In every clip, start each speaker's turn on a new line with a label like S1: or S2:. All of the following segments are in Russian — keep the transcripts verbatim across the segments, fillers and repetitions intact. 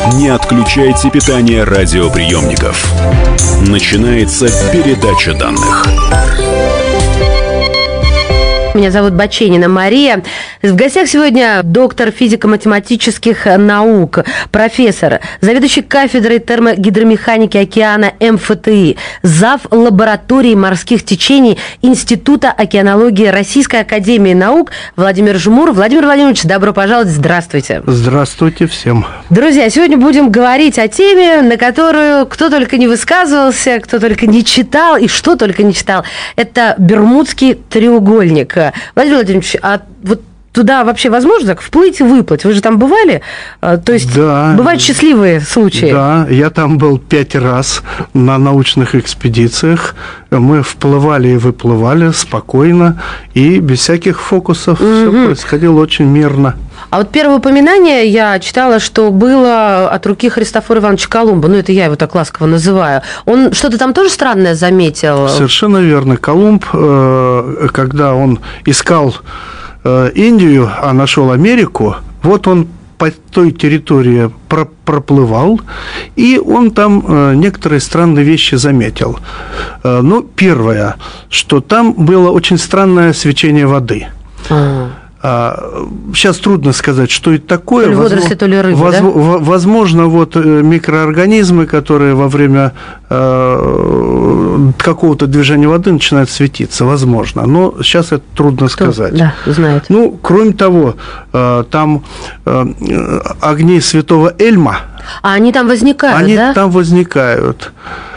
S1: Не отключайте питание радиоприемников. Начинается передача данных.
S2: Меня зовут Баченина Мария. В гостях сегодня доктор физико-математических наук, профессор, заведующий кафедрой термогидромеханики океана эм эф тэ и, зав. Лаборатории морских течений Института океанологии Российской академии наук Владимир Жмур. Владимир Владимирович, добро пожаловать, здравствуйте.
S3: Здравствуйте всем.
S2: Друзья, сегодня будем говорить о теме, на которую кто только не высказывался, кто только не читал и что только не читал. Это Бермудский треугольник. Владимир Владимирович, а вот туда вообще возможно так вплыть и выплыть? Вы же там бывали? То есть
S3: да,
S2: бывают счастливые случаи?
S3: Да, я там был пять раз на научных экспедициях. Мы вплывали и выплывали спокойно и без всяких фокусов. Угу. Все происходило очень мирно.
S2: А вот первое упоминание я читала, что было от руки Христофора Ивановича Колумба. Ну, это я его так ласково называю. Он что-то там тоже странное заметил? Совершенно верно. Колумб, когда он искал Индию, а нашел Америку, вот он по той территории проплывал, и он там некоторые странные вещи заметил. Ну, первое, что там было очень странное свечение воды. А-а-а. Сейчас трудно сказать, что это такое. То ли водоросли, то ли рыбы, воз... да? Возможно, вот микроорганизмы, которые во время э, какого-то движения воды начинают светиться, возможно. Но сейчас это трудно Кто? сказать. Да, знает. Ну, кроме того, э, там э, огни святого Эльма. А они там возникают, они да? Они там возникают.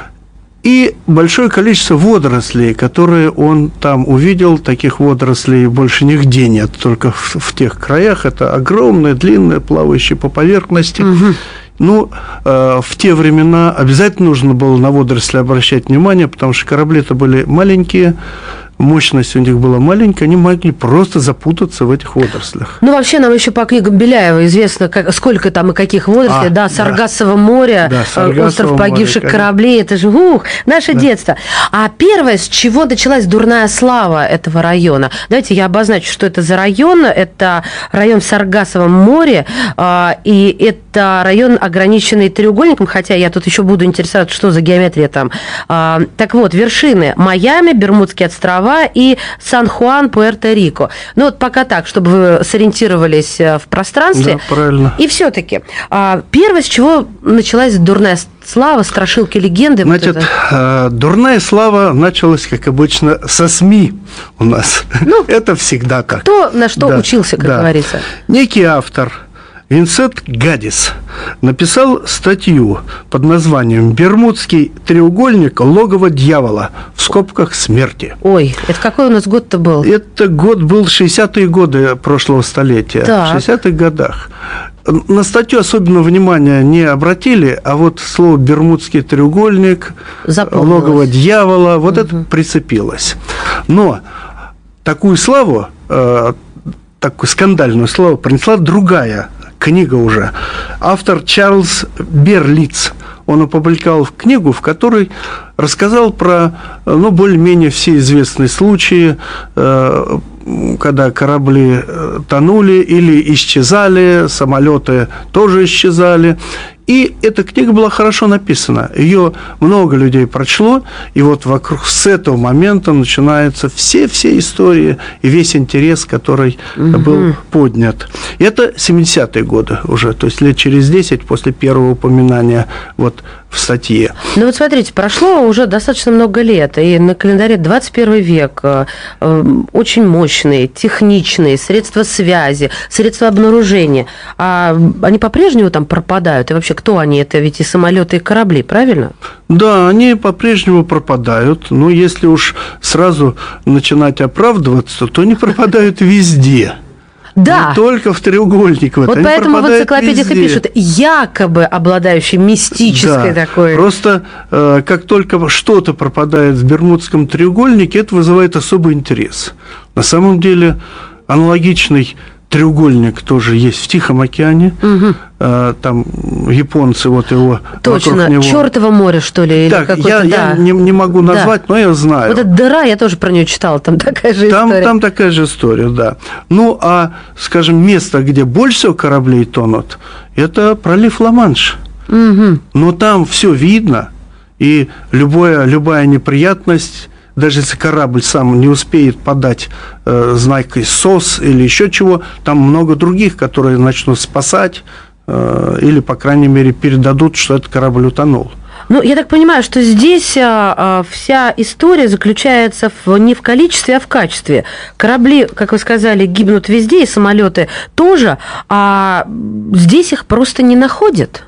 S2: И большое количество водорослей, которые он там увидел, таких водорослей больше нигде нет, только в, в тех краях. Это огромные, длинные, плавающие по поверхности. Угу. Ну, э, в те времена обязательно нужно было на водоросли обращать внимание, потому что корабли-то были маленькие, мощность у них была маленькая, они могли просто запутаться в этих водорослях. Ну, вообще, нам еще по книгам Беляева известно, как, сколько там и каких водорослей. А, да, Саргассово да. море, да, Саргассово остров погибших море, кораблей. Это же, ух, наше да. детство. А первое, с чего началась дурная слава этого района? Давайте я обозначу, что это за район. Это район в Саргассовом море, и это район, ограниченный треугольником, хотя я тут еще буду интересоваться, что за геометрия там. Так вот, вершины Майами, Бермудские острова и Сан-Хуан, Пуэрто-Рико. Ну вот пока так, чтобы вы сориентировались в пространстве.
S3: Да, правильно.
S2: И все-таки первое, с чего началась дурная слава, страшилки, легенды?
S3: Значит, вот это... дурная слава началась, как обычно, со СМИ у нас. Ну, это всегда так.
S2: Кто на что да, учился, как да. говорится.
S3: Некий автор Винсент Гаддис написал статью под названием «Бермудский треугольник. Логово дьявола. В скобках смерти».
S2: Ой, это какой у нас год-то был?
S3: Это год был шестидесятые годы прошлого столетия. Так. В шестидесятых годах. На статью особенного внимания не обратили, а вот слово «Бермудский треугольник», «Логово дьявола», вот угу. это прицепилось. Но такую славу, такую скандальную славу принесла другая книга уже. Автор Чарльз Берлиц. Он опубликовал книгу, в которой рассказал про, ну, более-менее все известные случаи, когда корабли тонули или исчезали, самолеты тоже исчезали. И эта книга была хорошо написана. Ее много людей прочло, и вот вокруг с этого момента начинаются все-все истории и весь интерес, который угу. был поднят. И это семидесятые годы уже, то есть лет через десять после первого упоминания вот в статье.
S2: Ну вот смотрите, прошло уже достаточно много лет, и на календаре двадцать первый век, очень мощные, техничные средства связи, средства обнаружения, а они по-прежнему там пропадают? И вообще, кто они? Это ведь и самолеты, и корабли, правильно?
S3: Да, они по-прежнему пропадают, но если уж сразу начинать оправдываться, то они пропадают везде.
S2: Да.
S3: Не только в треугольник. Вот,
S2: вот поэтому в энциклопедиях и пишут, якобы обладающий мистической да. такой...
S3: Просто э, как только что-то пропадает в Бермудском треугольнике, это вызывает особый интерес. На самом деле аналогичный треугольник тоже есть в Тихом океане. Угу. Там японцы, вот его
S2: точно,
S3: вокруг него...
S2: Чёртово море, что ли?
S3: Так,
S2: или
S3: я,
S2: да.
S3: я не, не могу назвать, да. но я знаю.
S2: Вот эта дыра, я тоже про нее читала, там такая же
S3: там,
S2: история.
S3: Там такая же история, да. Ну, а, скажем, место, где больше всего кораблей тонут, это пролив Ла-Манш. Угу. Но там все видно, и любое, любая неприятность... Даже если корабль сам не успеет подать э, знак СОС или еще чего, там много других, которые начнут спасать э, или, по крайней мере, передадут, что этот корабль утонул.
S2: Ну, я так понимаю, что здесь а, вся история заключается в, не в количестве, а в качестве. Корабли, как вы сказали, гибнут везде, и самолеты тоже, а здесь их просто не находят.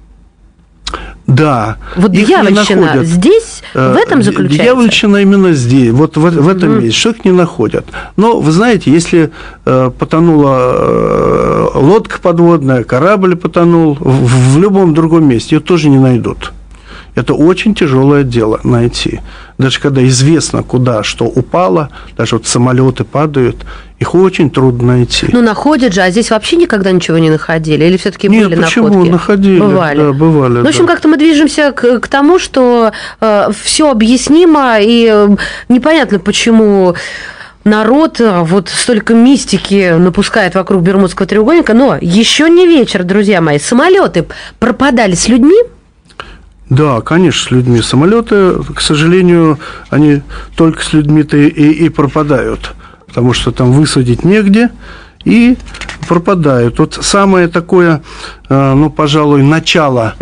S3: Да.
S2: Вот дьявольщина здесь, в этом заключается?
S3: Дьявольщина именно здесь, вот в, в этом mm-hmm. месте, что их не находят. Но, вы знаете, если э, потонула э, лодка подводная, корабль потонул, в, в любом другом месте ее тоже не найдут. Это очень тяжелое дело найти. Даже когда известно, куда что упало, даже вот самолеты падают, их очень трудно найти.
S2: Ну, находят же, а здесь вообще никогда ничего не находили? Или все-таки были
S3: Нет, почему?
S2: находки?
S3: Находили.
S2: Бывали.
S3: Да, бывали.
S2: Ну, в общем,
S3: да.
S2: как-то мы движемся к, к тому, что э, все объяснимо, и э, непонятно, почему народ вот столько мистики напускает вокруг Бермудского треугольника. Но еще не вечер, друзья мои. Самолеты пропадали с людьми?
S3: Да, конечно, с людьми. Самолеты, к сожалению, они только с людьми-то и, и пропадают, потому что там высадить негде, и пропадают. Вот самое такое, ну, пожалуй, начало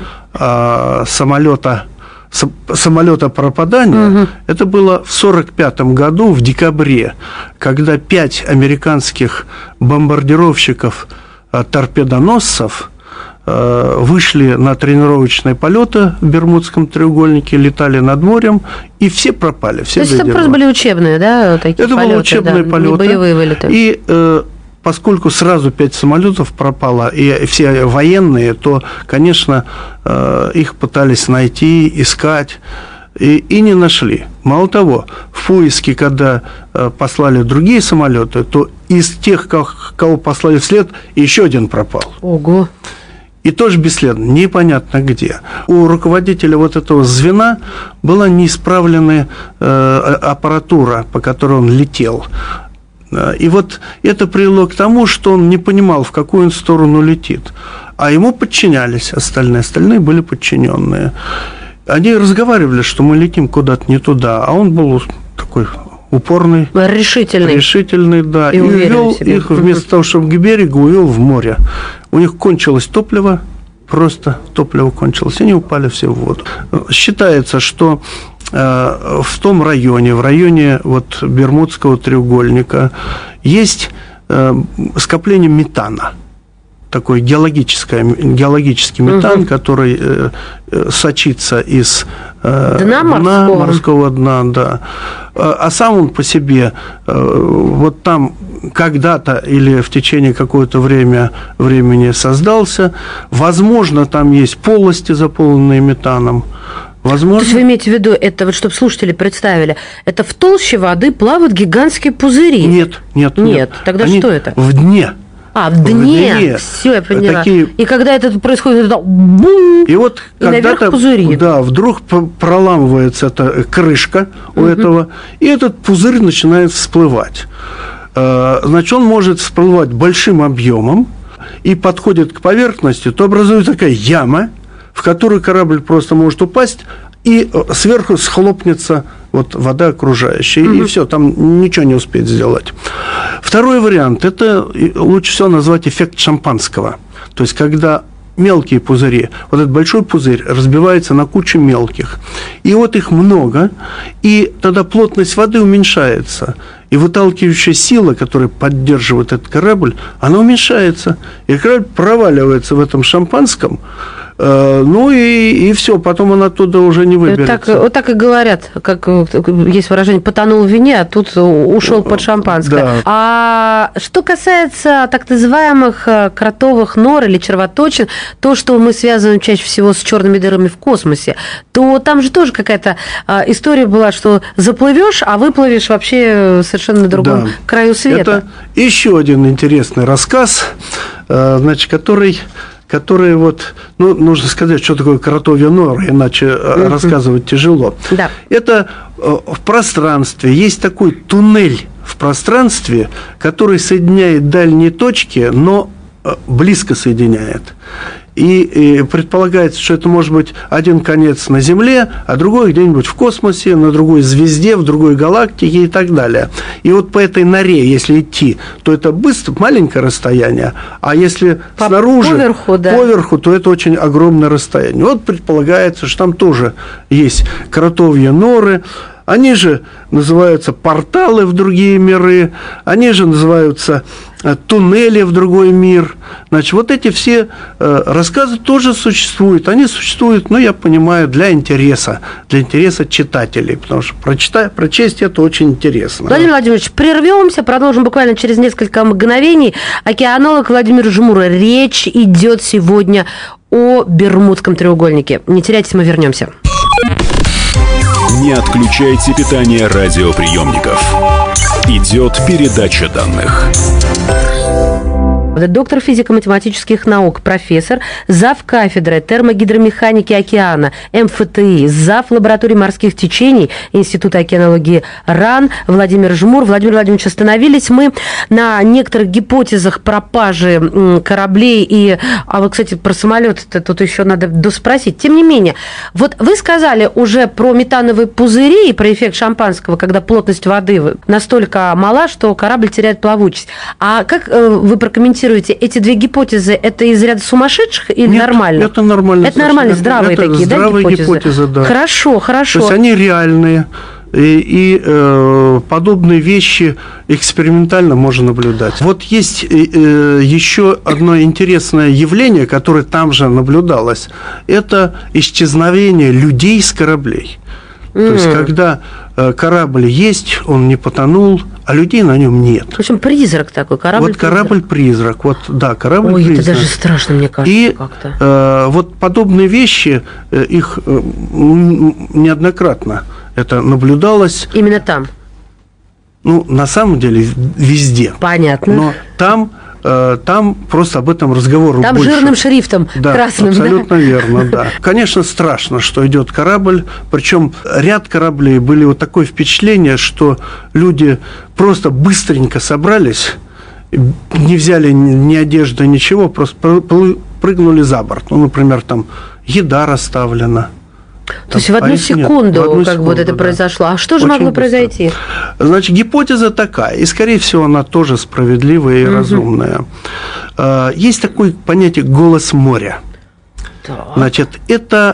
S3: самолета, самолета пропадания, угу. это было в сорок пятом году, в декабре, когда пять американских бомбардировщиков торпедоносцев вышли на тренировочные полеты в Бермудском треугольнике, летали над морем, и все пропали. Все
S2: То есть это просто были учебные, да, такие
S3: это
S2: полеты?
S3: Это были учебные
S2: да,
S3: полеты.
S2: Не боевые вылеты.
S3: И э, поскольку сразу пять самолетов пропало, и все военные, то, конечно, э, их пытались найти, искать, и, и не нашли. Мало того, в поиске, когда э, послали другие самолеты, то из тех, кого, кого послали вслед, еще один пропал.
S2: Ого!
S3: И тоже бесследно, непонятно где. У руководителя вот этого звена была неисправленная э, аппаратура, по которой он летел. И вот это привело к тому, что он не понимал, в какую он сторону летит. А ему подчинялись остальные, остальные были подчиненные. Они разговаривали, что мы летим куда-то не туда, а он был такой упорный,
S2: решительный,
S3: решительный, да,
S2: и,
S3: и увел их вместо того, чтобы к берегу, увел в море. У них кончилось топливо, просто топливо кончилось, и они упали все в воду. Считается, что э, в том районе, в районе вот Бермудского треугольника есть э, скопление метана. Такой геологический, геологический метан, угу. который э, э, сочится из э,
S2: дна морского.
S3: дна, морского дна, да. А сам он по себе, э, вот там когда-то или в течение какое-то время, времени создался. Возможно, там есть полости, заполненные метаном. Возможно.
S2: То есть вы имеете в виду, это вот чтобы слушатели представили, это в толще воды плавают гигантские пузыри?
S3: Нет, нет, нет.
S2: Нет, тогда
S3: Они
S2: что это?
S3: В дне.
S2: А, в дне. В дне. Все, я поняла. Такие... И когда это происходит, это бум,
S3: и вот
S2: и наверх пузыри.
S3: Да, вдруг проламывается эта крышка у угу. этого, и этот пузырь начинает всплывать. Значит, он может всплывать большим объемом и подходит к поверхности, то образуется такая яма, в которую корабль просто может упасть, и сверху схлопнется вот вода окружающая, угу. и все, там ничего не успеет сделать. Второй вариант – это лучше всего назвать эффект шампанского. То есть, когда мелкие пузыри, вот этот большой пузырь разбивается на кучу мелких, и вот их много, и тогда плотность воды уменьшается, и выталкивающая сила, которая поддерживает этот корабль, она уменьшается, и корабль проваливается в этом шампанском, Ну и, и все, потом он оттуда уже не выберется.
S2: Так, вот так и говорят, как есть выражение, потонул в вине, а тут ушел под шампанское. Да. А что касается так называемых кротовых нор или червоточин, то, что мы связываем чаще всего с черными дырами в космосе, то там же тоже какая-то история была, что заплывешь, а выплывешь вообще совершенно на другом да. краю света.
S3: Это еще один интересный рассказ, значит, который... которые вот, ну, нужно сказать, что такое кротовья нора, иначе uh-huh. рассказывать тяжело. Да. Это в пространстве, есть такой туннель в пространстве, который соединяет дальние точки, но близко соединяет. И, и предполагается, что это может быть один конец на Земле, а другой где-нибудь в космосе, на другой звезде, в другой галактике и так далее. И вот по этой норе, если идти, то это быстро, маленькое расстояние, а если по, снаружи, поверху, да. поверху, то это очень огромное расстояние. Вот предполагается, что там тоже есть кротовьи норы. Они же называются порталы в другие миры, они же называются туннели в другой мир. Значит, вот эти все э, рассказы тоже существуют. Они существуют, ну, я понимаю, для интереса, для интереса читателей, потому что прочитать, прочесть это очень интересно.
S2: Владимир Владимирович, прервемся, продолжим буквально через несколько мгновений. Океанолог Владимир Жмур. Речь идет сегодня о Бермудском треугольнике. Не теряйтесь, мы вернемся.
S1: Не отключайте питание радиоприемников. Идет передача данных.
S2: Доктор физико-математических наук, профессор, зав. Кафедры термогидромеханики океана эм эф тэ и, зав. Лаборатории морских течений Института океанологии РАН Владимир Жмур. Владимир Владимирович, остановились мы на некоторых гипотезах пропажи кораблей. И, а вот, кстати, про самолет-то тут еще надо доспросить. Тем не менее, вот вы сказали уже про метановые пузыри и про эффект шампанского, когда плотность воды настолько мала, что корабль теряет плавучесть. А как вы прокомментируете эти две гипотезы, это из ряда сумасшедших или
S3: Нет,
S2: нормально?
S3: Это нормально.
S2: Это нормально, здравые
S3: это
S2: такие,
S3: здравые
S2: да, гипотезы?
S3: гипотезы, да.
S2: Хорошо, хорошо.
S3: То есть они реальные, и, и э, подобные вещи экспериментально можно наблюдать. Вот есть э, еще одно интересное явление, которое там же наблюдалось, это исчезновение людей с кораблей. Mm. То есть, когда э, корабль есть, он не потонул, а людей на нем нет.
S2: В общем, призрак такой, корабль-призрак.
S3: Вот корабль-призрак, вот, да, корабль-призрак.
S2: Ой, это даже страшно, мне кажется,
S3: и,
S2: как-то.
S3: Э, вот подобные вещи, э, их э, неоднократно это наблюдалось.
S2: Именно там?
S3: Ну, на самом деле, везде.
S2: Понятно.
S3: Но там... Там просто об этом разговор
S2: там
S3: больше.
S2: Жирным шрифтом,
S3: да,
S2: красным.
S3: Абсолютно
S2: да?
S3: верно, да. Конечно, страшно, что идет корабль. Причем ряд кораблей были вот такое впечатление, что люди просто быстренько собрались, не взяли ни одежды, ничего, просто прыгнули за борт. Ну, например, там еда расставлена.
S2: То есть в одну секунду, нет, в одну как секунду, вот это да. произошло. А что же Очень могло быстро. произойти?
S3: Значит, гипотеза такая, и, скорее всего, она тоже справедливая и угу. разумная. Есть такое понятие «голос моря». Так. Значит, это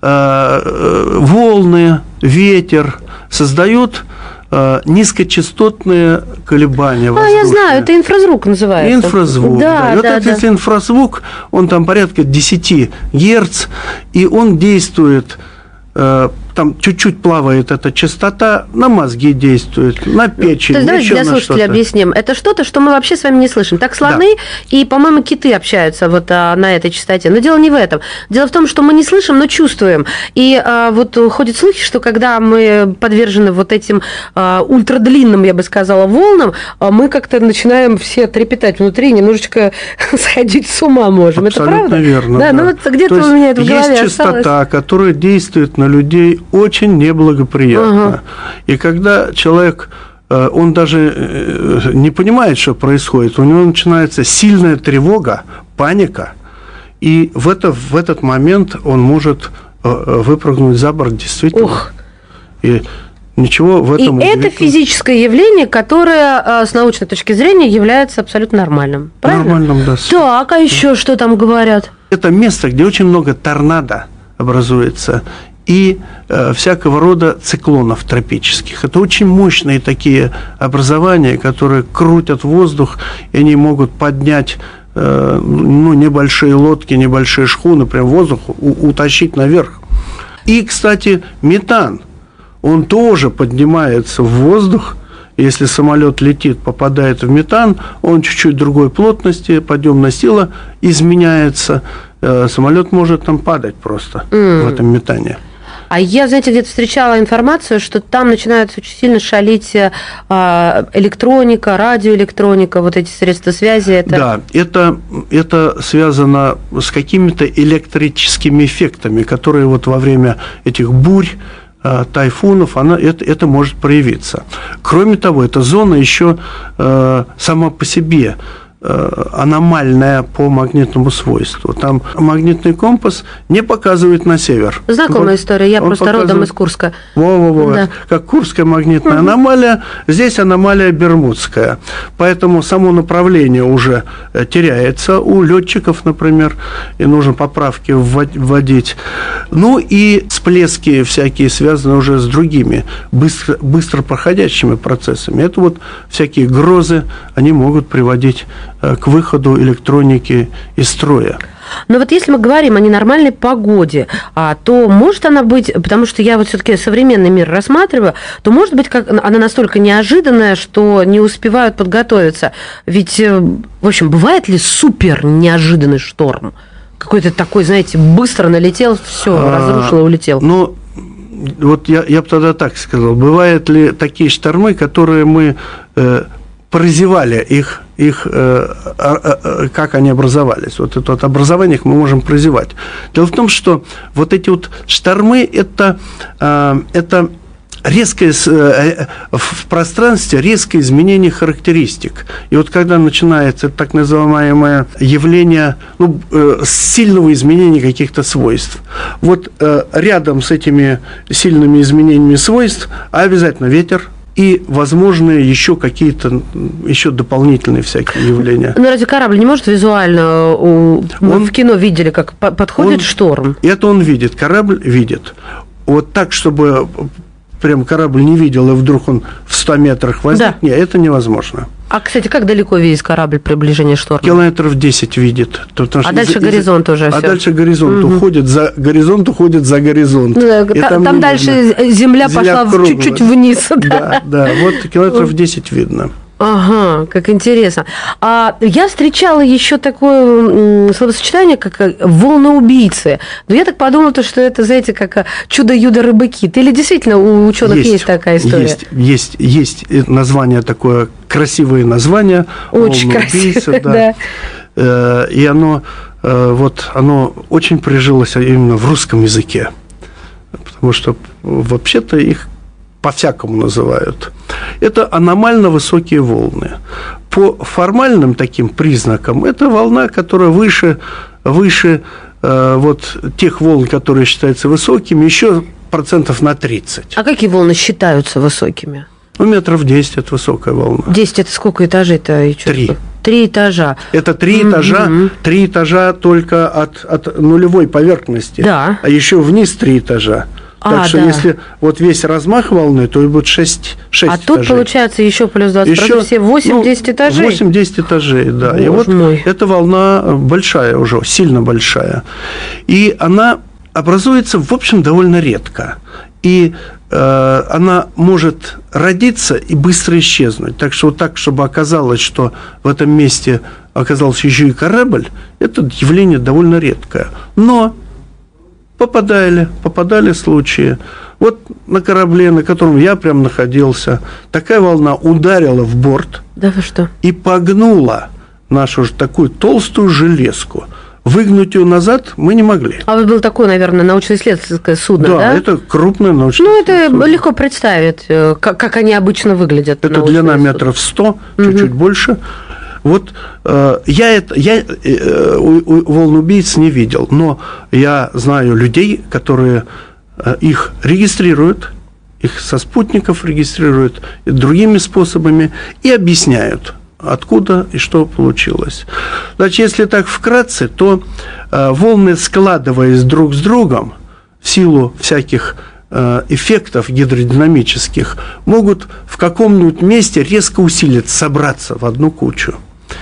S3: э, волны, ветер создают э, низкочастотные колебания воздушные.
S2: А, я знаю, это инфразвук называется.
S3: Инфразвук, да. да. И вот
S2: да,
S3: этот
S2: да.
S3: инфразвук, он там порядка десять герц, и он действует... Там чуть-чуть плавает эта частота, на мозги действует, на печень.
S2: То есть давайте для слушателей объясним. Это что-то, что мы вообще с вами не слышим. Так слоны да. и, по-моему, киты общаются вот а, на этой частоте. Но дело не в этом. Дело в том, что мы не слышим, но чувствуем. И а, вот ходят слухи, что когда мы подвержены вот этим а, ультрадлинным, я бы сказала, волнам, а, мы как-то начинаем все трепетать внутри, немножечко сходить с ума можем.
S3: Абсолютно
S2: это правда?
S3: верно.
S2: Да, да. Ну вот где-то у меня это в голове
S3: есть частота, осталось. Которая действует на людей очень неблагоприятно. Ага. И когда человек, он даже не понимает, что происходит, у него начинается сильная тревога, паника, и в, это, в этот момент он может выпрыгнуть за борт действительно. Ух. И ничего в этом...
S2: И это физическое явление, которое с научной точки зрения является абсолютно нормальным. Правильно?
S3: Нормальным, да.
S2: Так, а еще да. что там говорят?
S3: Это место, где очень много торнадо образуется, и э, всякого рода циклонов тропических. Это очень мощные такие образования, которые крутят воздух, и они могут поднять ну, небольшие лодки, небольшие шхуны, прям воздух утащить наверх. И, кстати, метан, он тоже поднимается в воздух. Если самолет летит, попадает в метан, он чуть-чуть другой плотности, подъемная сила изменяется, самолет может там падать просто mm. в этом метане.
S2: А я, знаете, где-то встречала информацию, что там начинает очень сильно шалить электроника, радиоэлектроника, вот эти средства связи. Это...
S3: Да, это, это связано с какими-то электрическими эффектами, которые вот во время этих бурь, тайфунов, она, это, это может проявиться. Кроме того, эта зона еще э, сама по себе аномальная по магнитному свойству. Там магнитный компас не показывает на север.
S2: Знакомая он, история, я просто родом из Курска.
S3: Во-во-во, да. Как Курская магнитная угу. аномалия, здесь аномалия бермудская. Поэтому само направление уже теряется у летчиков, например, и нужно поправки вводить. Ну и всплески всякие связаны уже с другими быстро, быстро проходящими процессами. Это вот всякие грозы, они могут приводить к выходу электроники из строя.
S2: Но вот если мы говорим о ненормальной погоде, а, то может она быть, потому что я вот все-таки современный мир рассматриваю, то может быть как, она настолько неожиданная, что не успевают подготовиться. Ведь, в общем, бывает ли супер неожиданный шторм? Какой-то такой, знаете, быстро налетел, все, а, разрушил и улетел.
S3: Ну, вот я, я бы тогда так сказал. Бывают ли такие штормы, которые мы... Э, прозевали их, их э, э, как они образовались. Вот это вот образование их мы можем прозевать. Дело в том, что вот эти вот штормы это, э, это резкое э, в пространстве резкое изменение характеристик. И вот когда начинается так называемое явление ну, э, сильного изменения каких-то свойств, вот э, рядом с этими сильными изменениями свойств обязательно ветер, и возможные еще какие-то еще дополнительные всякие явления.
S2: Ну, разве корабль не может визуально... Мы он, в кино видели, как подходит он, шторм.
S3: Это он видит, корабль видит. Вот так, чтобы прям корабль не видел, и вдруг он в ста метрах возник, да. Нет, это невозможно.
S2: А, кстати, как далеко видит корабль приближение шторма?
S3: Километров десять видит.
S2: А дальше из, горизонт уже.
S3: А
S2: все.
S3: дальше горизонт угу. уходит за горизонт, уходит за горизонт.
S2: Да, та, там там дальше земля, земля пошла круглая. Чуть-чуть вниз. Да,
S3: да, да. Вот километров десять видно.
S2: Ага, как интересно. А я встречала еще такое словосочетание, как волноубийцы. Но я так подумала, что это, знаете, как чудо-юдо-рыбы-кит. Или действительно у ученых есть, есть такая история?
S3: Есть, есть, есть название такое, красивое название.
S2: Очень красивое, да.
S3: да. И оно, вот, оно очень прижилось именно в русском языке. Потому что вообще-то их по-всякому называют. Это аномально высокие волны. По формальным таким признакам, это волна, которая выше, выше э, вот тех волн, которые считаются высокими, еще процентов на тридцать.
S2: А какие волны считаются высокими?
S3: Ну, метров десять – это высокая волна.
S2: десять – это сколько этажей-то?
S3: Три.
S2: Три этажа.
S3: Это три mm-hmm. этажа, три этажа только от, от нулевой поверхности.
S2: Да.
S3: А еще вниз три этажа. Так а, что да. если вот весь размах волны, то и будет шесть, шесть
S2: а
S3: этажей. А
S2: тут получается еще плюс двадцать процентов, еще, все восемь-десять ну, этажей?
S3: восемь-десять этажей, да.
S2: Боже
S3: и вот
S2: мой.
S3: эта волна большая уже, сильно большая. И она образуется, в общем, довольно редко. И э, она может родиться и быстро исчезнуть. Так что вот так, чтобы оказалось, что в этом месте оказался еще и корабль, это явление довольно редкое. Но попадали, попадали случаи. Вот на корабле, на котором я прям находился, такая волна ударила в борт.
S2: Да вы что?
S3: И погнула нашу такую толстую железку. Выгнуть ее назад мы не могли.
S2: А вот было такое, наверное, научно-исследовательское судно, да?
S3: Да, это крупное научно-исследовательское судно.
S2: Ну, это легко представить, как, как они обычно выглядят.
S3: Это длина метров сто, чуть-чуть угу. больше. Вот э, я, это, я э, у, у волнубийц не видел, но я знаю людей, которые э, их регистрируют, их со спутников регистрируют и другими способами и объясняют, откуда и что получилось. Значит, если так вкратце, то э, волны, складываясь друг с другом, в силу всяких э, эффектов гидродинамических, могут в каком-нибудь месте резко усилиться, собраться в одну кучу.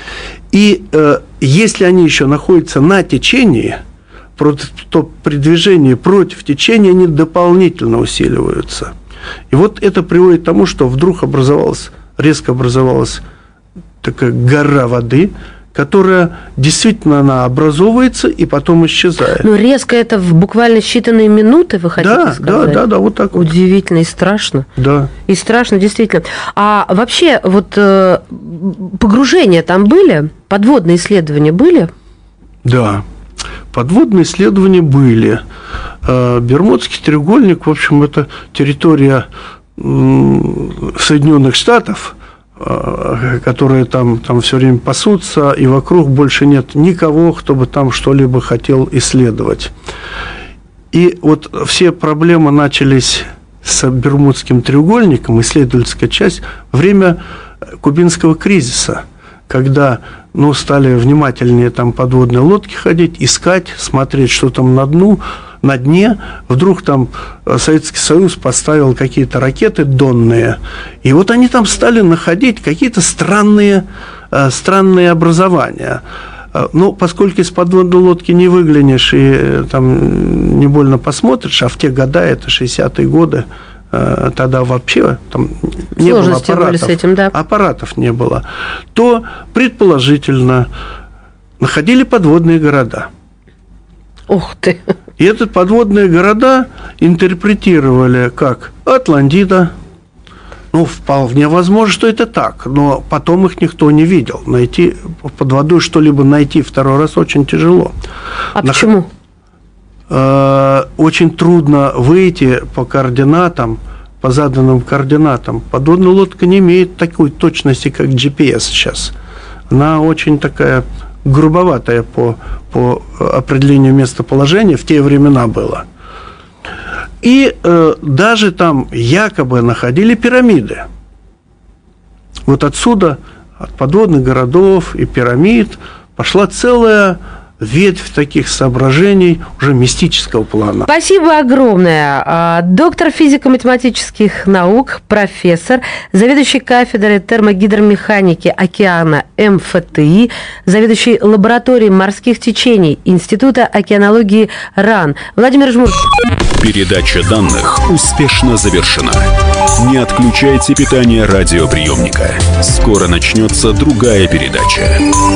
S3: И э, если они еще находятся на течении, то при движении против течения они дополнительно усиливаются. И вот это приводит к тому, что вдруг образовалась, резко образовалась такая гора воды, которая действительно она образовывается и потом исчезает.
S2: Ну, резко это в буквально считанные минуты, вы хотите
S3: да,
S2: сказать?
S3: Да, да, да, вот так вот.
S2: Удивительно и страшно.
S3: Да.
S2: И страшно, действительно. А вообще, вот погружения там были? Подводные исследования были?
S3: Да, подводные исследования были. Бермудский треугольник, в общем, это территория Соединенных Штатов, которые там, там все время пасутся, и вокруг больше нет никого, кто бы там что-либо хотел исследовать. И вот все проблемы начались с Бермудским треугольником, исследовательская часть, во время кубинского кризиса, когда ну, стали внимательнее там подводные лодки ходить, искать, смотреть, что там на дну, на дне. Вдруг там Советский Союз поставил какие-то ракеты донные, и вот они там стали находить какие-то странные, странные образования. Ну, поскольку из подводной лодки не выглянешь и там не больно посмотришь, а в те года, это шестидесятые годы, тогда вообще там не было аппаратов, с этим, да. аппаратов не было, то предположительно находили подводные города.
S2: Ух ты!
S3: И эти подводные города интерпретировали как Атлантида. Ну, вполне возможно, что это так, но потом их никто не видел. Найти под водой что-либо найти второй раз очень тяжело.
S2: А На... почему?
S3: Очень трудно выйти по координатам, по заданным координатам. Подводная лодка не имеет такой точности, как джи пи эс сейчас. Она очень такая грубоватая по, по определению местоположения в те времена была. И э, даже там якобы находили пирамиды. Вот отсюда, от подводных городов и пирамид, пошла целая ветвь таких соображений уже мистического плана.
S2: Спасибо огромное. Доктор физико-математических наук, профессор, заведующий кафедрой термогидромеханики океана эм эф тэ и, заведующий лабораторией морских течений Института океанологии РАН Владимир Жмур.
S1: Передача данных успешно завершена. Не отключайте питание радиоприемника. Скоро начнется другая передача.